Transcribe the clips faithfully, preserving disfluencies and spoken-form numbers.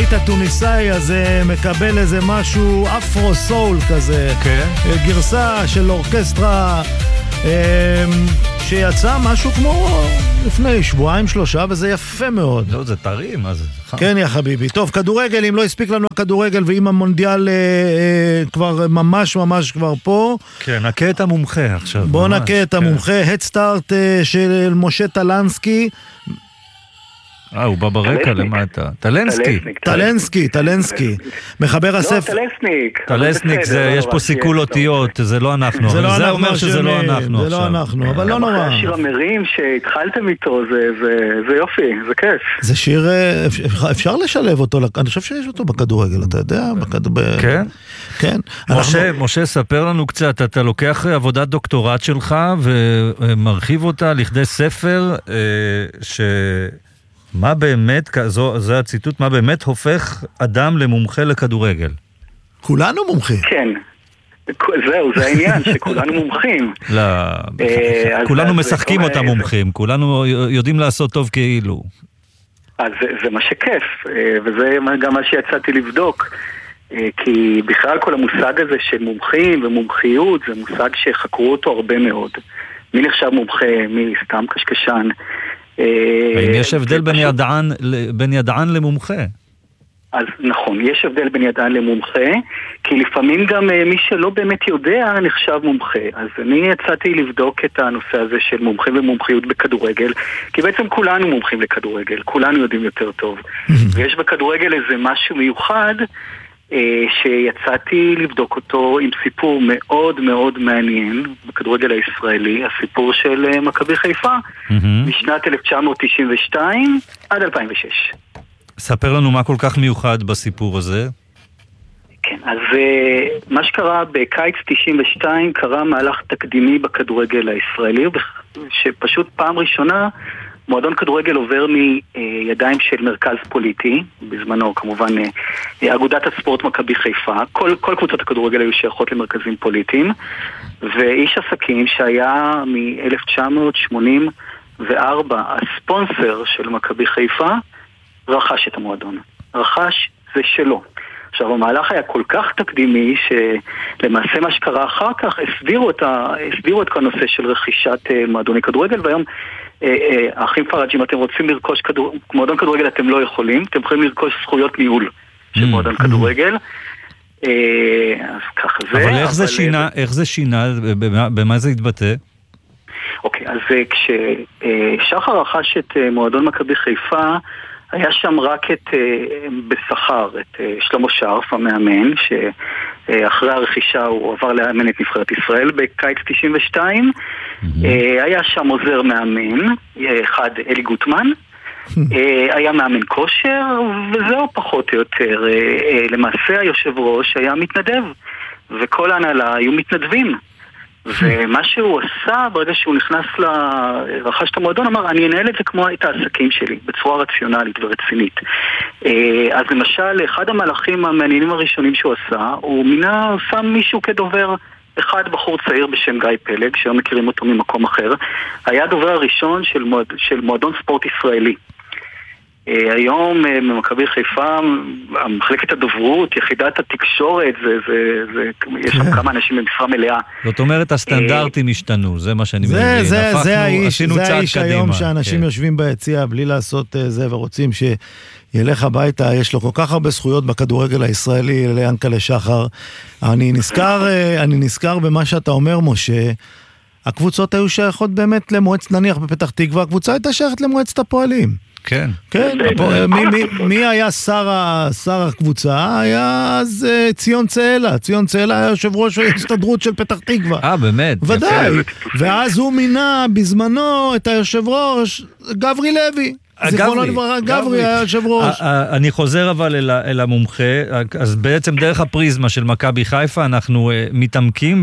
הביט התוניסאי הזה מקבל איזה משהו אפרו סול כזה, כן. גרסה של אורקסטרה שיצא משהו כמו לפני שבועיים שלושה, וזה יפה מאוד. לא, זה טרי, מה זה? כן, יא חביבי. טוב, כדורגל, אם לא הספיק לנו הכדורגל, ואם המונדיאל אה, אה, כבר ממש ממש כבר פה. כן, נקה את המומחה עכשיו. בוא ממש, נקה את כן. המומחה, הדסטארט אה, של משה טלנסקי. אה, הוא בא ברקע למטה. טלנסקי. טלנסקי, טלנסקי. מחבר הספר. לא, טלסניק. טלסניק, יש פה סיכול אותיות, זה לא אנחנו. זה לא אנחנו, זה אומר שזה לא אנחנו עכשיו. זה לא אנחנו, אבל לא נורא. השיר המרים שהתחלתם איתו, זה יופי, זה כיף. זה שיר, אפשר לשלב אותו, אני חושב שיש אותו בכדורגל, אתה יודע? כן? כן. משה, ספר לנו קצת, אתה לוקח עבודת דוקטורט שלך ומרחיב אותה לכדי ספר ש... מה באמת, זו, זה הציטוט, מה באמת הופך אדם למומחה לכדורגל? כולנו מומחים. כן, זהו, זה העניין, שכולנו מומחים. לא, כולנו משחקים אותם מומחים, כולנו יודעים לעשות טוב כאילו. אז זה מה שכיף, וזה גם מה שיצאתי לבדוק, כי בכלל כל המושג הזה של מומחים ומומחיות, זה מושג שחקרו אותו הרבה מאוד. מי נחשב מומחה, מי סתם קשקשן, האם יש הבדל בין ידען, בין ידען למומחה? אז נכון, יש הבדל בין ידען למומחה, כי לפעמים גם מי שלא באמת יודע נחשב מומחה. אז אני יצאתי לבדוק את הנושא הזה של מומחה ומומחיות בכדורגל, כי בעצם כולנו מומחים לכדורגל, כולנו יודעים יותר טוב. ויש בכדורגל איזה משהו מיוחד, שיצאתי לבדוק אותו עם סיפור מאוד מאוד מעניין בכדורגל הישראלי, הסיפור של מכבי חיפה משנת אלף תשע מאות תשעים ושתיים עד אלפיים ושש. ספר לנו מה כל כך מיוחד בסיפור הזה. כן, אז מה שקרה בקיץ תשעים ושתיים קרה מהלך תקדימי בכדורגל הישראלי, שפשוט פעם ראשונה מועדון כדורגל עובר מידיים של מרכז פוליטי, בזמנו כמובן אגודת הספורט מכבי חיפה, כל, כל קבוצות הכדורגל היו שייכות למרכזים פוליטיים, ואיש עסקים שהיה מ-אלף תשע מאות שמונים וארבע הספונסר של מכבי חיפה, רכש את המועדון. רכש זה שלו. עכשיו, המהלך היה כל כך תקדימי שלמעשה מה שקרה אחר כך הסדירו את, ה... הסדירו את כל הנושא של רכישת מועדוני כדורגל, והיום האחים פרג'ים, אתם רוצים לרכוש כדור... מועדון כדורגל, אתם לא יכולים, אתם יכולים לרכוש זכויות ניהול של מועדון כדורגל. אז ככה זה. אבל איך זה שינה, איך זה שינה, במה זה התבטא? אוקיי, אז כששחר רכש את מועדון מכבי חיפה, היה שם רק את, בשכר, את שלמה שרף, המאמן, שאחרי הרכישה הוא עבר לאמן את נבחרת ישראל בקיץ תשעים ושתיים. היה שם עוזר מאמן, אחד אלי גוטמן, היה מאמן כושר, וזהו פחות או יותר. למעשה היושב ראש היה מתנדב, וכל ההנהלה היו מתנדבים. ומה שהוא עשה ברגע שהוא נכנס לרכש את המועדון, אמר, אני אנהל את זה כמו את העסקים שלי, בצורה רציונלית ורצינית. אז למשל, אחד המהלכים המעניינים הראשונים שהוא עשה, הוא מינה, שם מישהו כדובר, אחד בחור צעיר בשם גיא פלג, שהיום מכירים אותו ממקום אחר, היה הדובר הראשון של, מועד, של מועדון ספורט ישראלי. היום במכבי חיפה, מחלקת הדוברות, יחידת התקשורת, זה, זה, זה, יש שם כמה אנשים במשרה מלאה. זאת אומרת, הסטנדרטים השתנו, זה מה שאני מבין. זה, זה האיש, זה האיש היום שאנשים יושבים ביציאה בלי לעשות זה, ורוצים שילך הביתה, יש לו כל כך הרבה זכויות בכדורגל הישראלי, ליענקל'ה שחר. אני נזכר, אני נזכר במה שאתה אומר, משה, הקבוצות היו שייכות באמת למועצת, נניח בפתח תקווה, הקבוצה הייתה שייכת למועצת הפועלים. כן. כן, מי, מי, מי היה שר, שר הקבוצה? היה אז ציון צאלה. ציון צאלה היה יושב ראש ההסתדרות של פתח תקווה. אה, באמת? ודאי. ואז הוא מינה בזמנו את היושב ראש גברי לוי. זיכרונו לברכה, גברי היה יושב ראש. אני חוזר אבל אל המומחה, אז בעצם דרך הפריזמה של מכבי חיפה אנחנו מתעמקים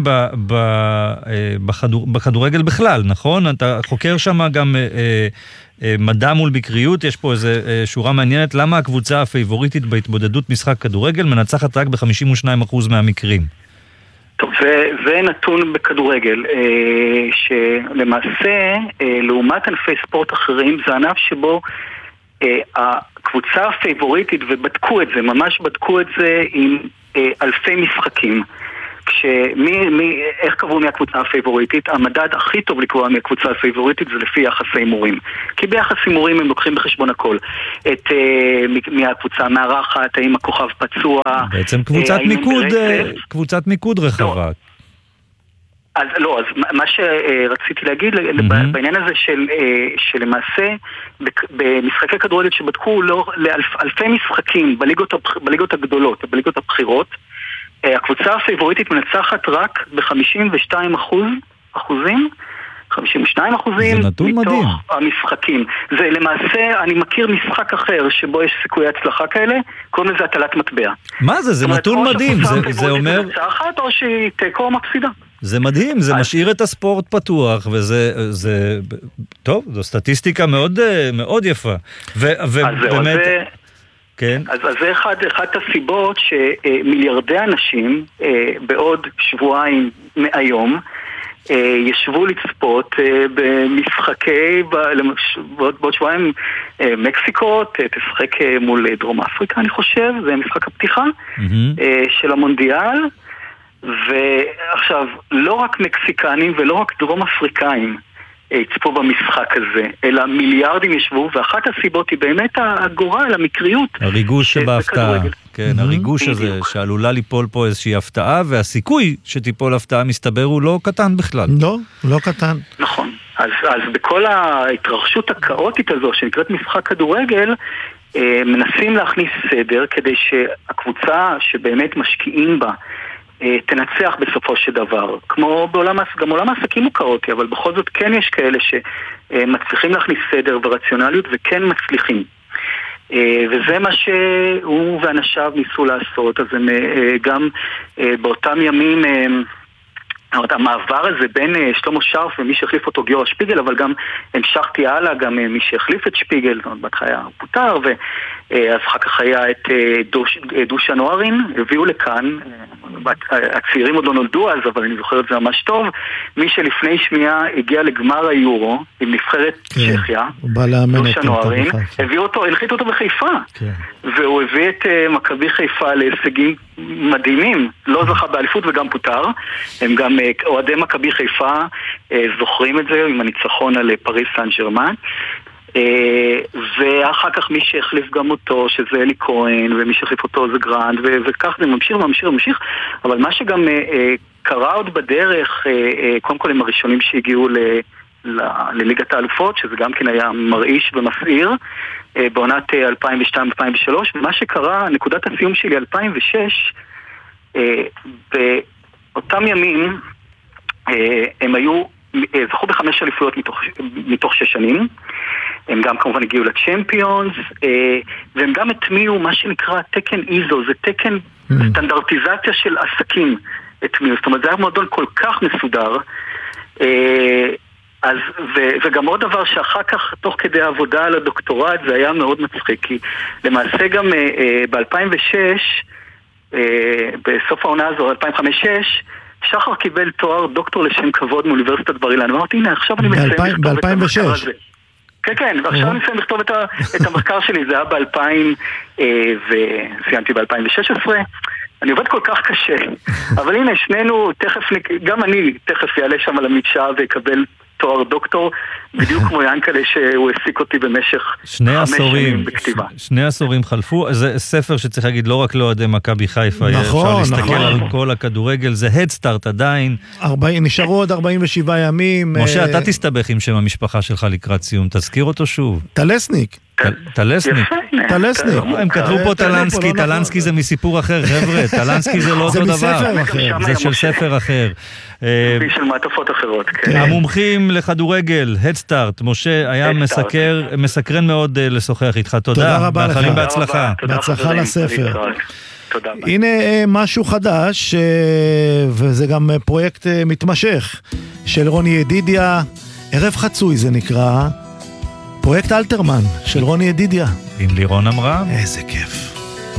בכדורגל בכלל, נכון? אתה חוקר שם גם מדע מול בקריות, יש פה איזו שורה מעניינת, למה הקבוצה הפייבוריטית בהתמודדות משחק כדורגל מנצחת רק ב-חמישים ושניים אחוז מהמקרים? טוב, זה, זה נתון בכדורגל, שלמעשה, לעומת ענפי ספורט אחרים, זה ענף שבו הקבוצה הפייבוריטית, ובדקו את זה, ממש בדקו את זה עם אה, אלפי משחקים. כשמי, מי, איך קבעו מהקבוצה הפייבוריטית? המדד הכי טוב לקבוע מהקבוצה הפייבוריטית זה לפי יחס הימורים. כי ביחס הימורים הם לוקחים בחשבון הכל. את אה, מהקבוצה מארחת, האם הכוכב פצוע. בעצם קבוצת אה, מיקוד, אה, קבוצת מיקוד רחבה. לא. אז לא, אז מה שרציתי להגיד mm-hmm. בעניין הזה של, שלמעשה במשחקי כדורגל שבדקו לא, לאלפי משחקים בליגות, בליגות הגדולות, בליגות הבחירות, הקבוצה הפייבוריטית מנצחת רק ב-חמישים ושניים אחוז, אחוזים, חמישים ושניים אחוזים מתוך מדהים. המשחקים. זה למעשה, אני מכיר משחק אחר שבו יש סיכויי הצלחה כאלה, קוראים לזה הטלת מטבע. מה זה? זה נתון מדהים. זה, זה אומר... מנצחת או שהיא תיקו מפסידה. זה מדהים, זה משאיר את הספורט פתוח, וזה, זה, טוב, זו סטטיסטיקה מאוד, מאוד יפה. ובאמת... כן. אז, אז זה אחד, אחד הסיבות שמיליארדי אנשים בעוד שבועיים מהיום ישבו לצפות במשחקי, בעוד, בעוד שבועיים מקסיקו תשחק מול דרום אפריקה, אני חושב, זה משחק הפתיחה mm-hmm. של המונדיאל, ועכשיו, לא רק מקסיקנים ולא רק דרום אפריקאים יצפו במשחק הזה, אלא מיליארדים ישבו, ואחת הסיבות היא באמת הגורל, המקריות. הריגוש שבהפתעה, כן, הריגוש הזה, שעלולה ליפול פה איזושהי הפתעה, והסיכוי שתיפול הפתעה מסתבר הוא לא קטן בכלל. לא, לא קטן. נכון. אז, אז בכל ההתרחשות הכאוטית הזו, שנקראת משחק כדורגל, מנסים להכניס סדר, כדי שהקבוצה שבאמת משקיעים בה, תנצח בסופו של דבר. כמו בעולם, גם עולם העסקים הוא כאוטי, אבל בכל זאת כן יש כאלה שמצליחים להכניס סדר ורציונליות וכן מצליחים. וזה מה שהוא ואנשיו ניסו לעשות. אז הם גם באותם ימים, המעבר הזה בין שלמה שרף ומי שהחליף אותו גיורא שפיגל, אבל גם המשכתי הלאה, גם מי שהחליף את שפיגל, בהתחלה פוטר, ואז אחר כך היה את דוש, דושה נוארין, הביאו לכאן, הצעירים עוד לא נולדו אז, אבל אני זוכר את זה ממש טוב, מי שלפני שמיעה הגיע לגמר היורו, עם נבחרת צ'כיה, דושה נוארין, הביאו אותו, הנחית אותו בחיפה, והוא הביא את מכבי חיפה להישגים מדהימים, לא זכה באליפות וגם פוטר, הם גם אוהדי מכבי חיפה זוכרים את זה עם הניצחון על פריז סן ז'רמן, ואחר כך מי שהחליף גם אותו שזה אלי כהן, ומי שהחליף אותו זה גרנד, וכך זה ממשיך ממשיך ממשיך. אבל מה שגם קרה עוד בדרך, קודם כל הם הראשונים שהגיעו לליגת האלופות, שזה גם כן היה מרעיש ומסעיר בעונת אלפיים ושתיים אלפיים ושלוש, ומה שקרה, נקודת הסיום שלי אלפיים ושש, באותם ימים הם היו, זכו בחמש אליפויות מתוך, מתוך שש שנים, הם גם כמובן הגיעו לצ'מפיונס, והם גם התמיעו מה שנקרא תקן איזו, זה תקן סטנדרטיזציה של עסקים התמיעו, זאת אומרת זה היה מועדון כל כך מסודר, אז, ו, וגם עוד דבר שאחר כך תוך כדי העבודה על הדוקטורט זה היה מאוד מצחיק, כי למעשה גם ב-אלפיים ושש, בסוף העונה הזו, אלפיים וחמש שש, שחר קיבל תואר דוקטור לשם כבוד מאוניברסיטת בר אילן. אמרתי, הנה, עכשיו אני מסיים לכתוב את המחקר הזה. כן, כן, ועכשיו אני מסיים לכתוב את המחקר שלי, זה היה ב-אלפיים, וסיימתי ב-אלפיים ושש עשרה. אני עובד כל כך קשה, אבל הנה, שנינו, תכף, גם אני תכף יעלה שם על המדשאה ויקבל תואר דוקטור, בדיוק כמו ינקלה שהוא העסיק אותי במשך חמש שנים בכתיבה. שני עשורים חלפו, זה ספר שצריך להגיד לא רק לאוהדי מכבי חיפה, אפשר להסתכל על כל הכדורגל, זה הדסטארט עדיין. נשארו עוד ארבעים ושבעה ימים. משה, אתה תסתבך עם שם המשפחה שלך לקראת סיום, תזכיר אותו שוב. טלסניק. טלסניק. טלסניק. הם כתבו פה טלנסקי, טלנסקי זה מסיפור אחר, חבר'ה, טלנסקי זה לא אותו דבר. זה של ספר אחר. של מעטפות אחרות, כן. המומחים לכדורגל, הדסטארט, משה, היה מסקרן מאוד לשוחח איתך. תודה רבה לך. בהצלחה. בהצלחה לספר. הנה משהו חדש, וזה גם פרויקט מתמשך, של רוני ידידיה, ערב חצוי זה נקרא, פרויקט אלתרמן של רוני ידידיה. עם לירון אמרה. איזה כיף.